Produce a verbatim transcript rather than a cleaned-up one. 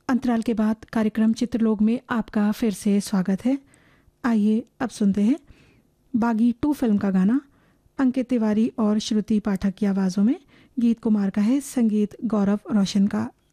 अंतराल के बाद कार्यक्रम चित्रलोक में आपका फिर से स्वागत है। आइए अब सुनते हैं बागी टू फिल्म का गाना अंकित तिवारी और श्रुति पाठक की आवाज़ों में। गीत कुमार का है, संगीत गौरव रोशन का।